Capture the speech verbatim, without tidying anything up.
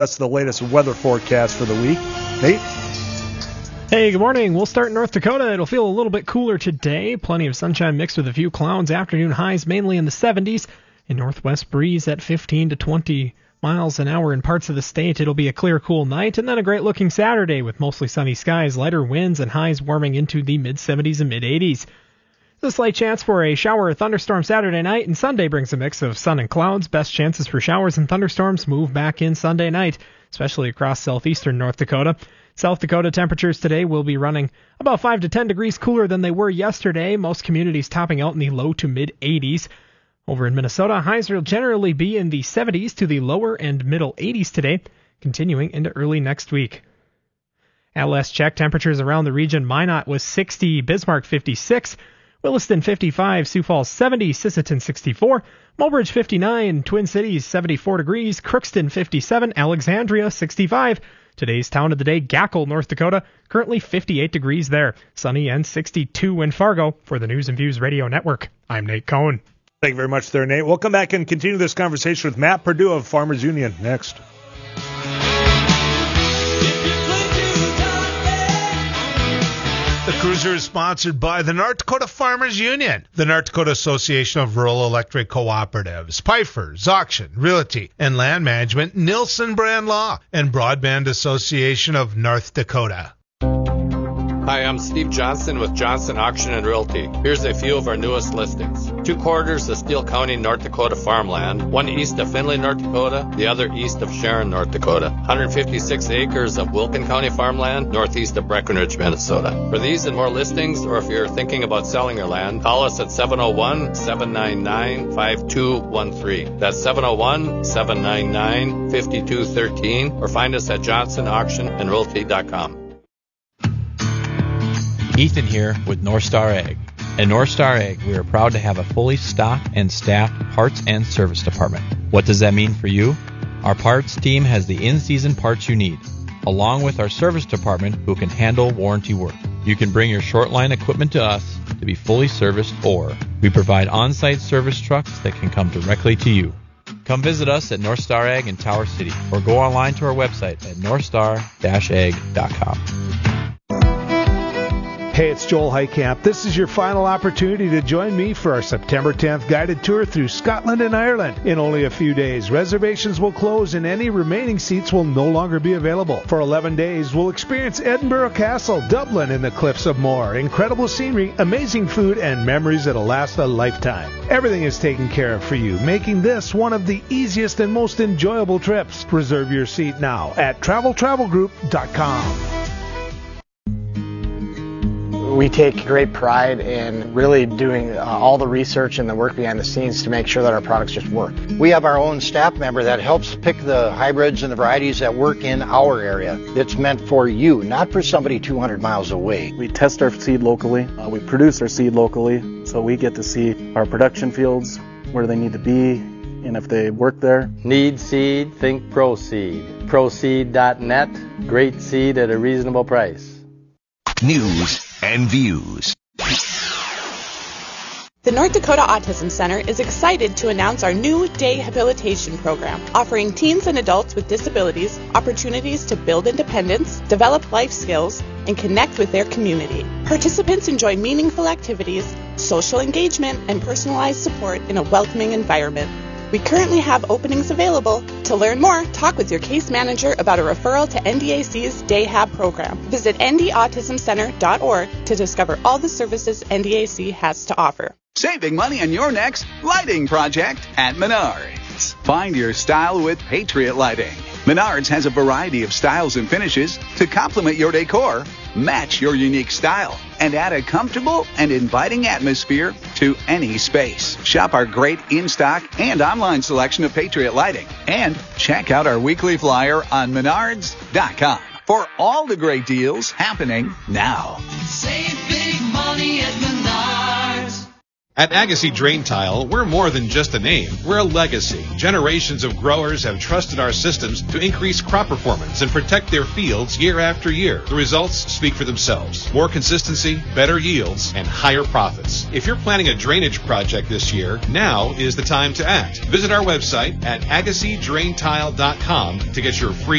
That's the latest weather forecast for the week. Nate? Hey, good morning. We'll start in North Dakota. It'll feel a little bit cooler today. Plenty of sunshine mixed with a few clouds. Afternoon highs mainly in the seventies. A northwest breeze at fifteen to twenty miles an hour in parts of the state. It'll be a clear, cool night, and then a great-looking Saturday with mostly sunny skies, lighter winds, and highs warming into the mid-seventies and mid-eighties. There's a slight chance for a shower or thunderstorm Saturday night, and Sunday brings a mix of sun and clouds. Best chances for showers and thunderstorms move back in Sunday night, especially across southeastern North Dakota. South Dakota temperatures today will be running about five to ten degrees cooler than they were yesterday, most communities topping out in the low to mid-eighties. Over in Minnesota, highs will generally be in the seventies to the lower and middle eighties today, continuing into early next week. At last check, temperatures around the region, Minot was sixty, Bismarck fifty-six, Williston fifty-five, Sioux Falls seventy, Sisseton sixty-four, Mulbridge fifty-nine, Twin Cities seventy-four degrees, Crookston fifty-seven, Alexandria sixty-five. Today's town of the day, Gackle, North Dakota, currently fifty-eight degrees there. Sunny and sixty-two in Fargo. For the News and Views Radio Network, I'm Nate Cohn. Thank you very much there, Nate. We'll come back and continue this conversation with Matt Purdue of Farmers Union next. The Cruiser is sponsored by the North Dakota Farmers Union, the North Dakota Association of Rural Electric Cooperatives, Pfeiffer's Auction, Realty, and Land Management, Nielsen Brand Law, and Broadband Association of North Dakota. Hi, I'm Steve Johnson with Johnson Auction and Realty. Here's a few of our newest listings. Two quarters of Steele County, North Dakota farmland, one east of Findlay, North Dakota, the other east of Sharon, North Dakota. one hundred fifty-six acres of Wilkin County farmland, northeast of Breckenridge, Minnesota. For these and more listings, or if you're thinking about selling your land, call us at seven oh one, seven nine nine, five two one three. That's seven oh one, seven nine nine, five two one three, or find us at johnson auction and realty dot com. Ethan here with North Star Ag. At North Star Ag, we are proud to have a fully stocked and staffed parts and service department. What does that mean for you? Our parts team has the in-season parts you need, along with our service department who can handle warranty work. You can bring your short line equipment to us to be fully serviced, or we provide on-site service trucks that can come directly to you. Come visit us at North Star Ag in Tower City, or go online to our website at north star dash ag dot com. Hey, it's Joel Heitkamp. This is your final opportunity to join me for our September tenth guided tour through Scotland and Ireland. In only a few days, reservations will close and any remaining seats will no longer be available. For eleven days, we'll experience Edinburgh Castle, Dublin, and the Cliffs of Moher. Incredible scenery, amazing food, and memories that'll last a lifetime. Everything is taken care of for you, making this one of the easiest and most enjoyable trips. Reserve your seat now at travel travel group dot com. We take great pride in really doing uh, all the research and the work behind the scenes to make sure that our products just work. We have our own staff member that helps pick the hybrids and the varieties that work in our area. It's meant for you, not for somebody two hundred miles away. We test our seed locally. Uh, we produce our seed locally, so we get to see our production fields, where they need to be, and if they work there. Need seed? Think ProSeed. ProSeed dot net. Great seed at a reasonable price. News and Views. The North Dakota Autism Center is excited to announce our new day habilitation program, offering teens and adults with disabilities opportunities to build independence, develop life skills, and connect with their community. Participants enjoy meaningful activities, social engagement, and personalized support in a welcoming environment. We currently have openings available. To learn more, talk with your case manager about a referral to N D A C's Day Hab program. Visit N D autism center dot org to discover all the services N D A C has to offer. Saving money on your next lighting project at Menards. Find your style with Patriot Lighting. Menards has a variety of styles and finishes to complement your decor, match your unique style, and add a comfortable and inviting atmosphere to any space. Shop our great in-stock and online selection of Patriot Lighting, and check out our weekly flyer on menards dot com for all the great deals happening now. Save big money at Menards. At Agassi Drain Tile, we're more than just a name. We're a legacy. Generations of growers have trusted our systems to increase crop performance and protect their fields year after year. The results speak for themselves. More consistency, better yields, and higher profits. If you're planning a drainage project this year, now is the time to act. Visit our website at agassi drain tile dot com to get your free